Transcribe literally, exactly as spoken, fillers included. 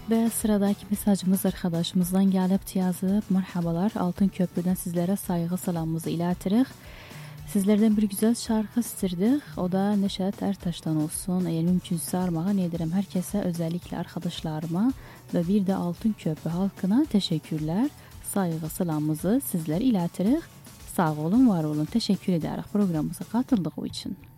Ve sıradaki mesajımız arkadaşımızdan gelip yazıp merhabalar, Altın Köprü'den sizlere saygı salamımızı iletirik. Sizlerden bir güzel şarkı istirdik. O da Neşet Ertaş'tan olsun. Eğer mümkünse armağan ederim herkese, özellikle arkadaşlarıma ve bir de Altın Köprü halkına teşekkürler. Saygı salamımızı sizlere iletirik. Sağ olun, var olun. Teşekkür ederek programımıza katıldığı için.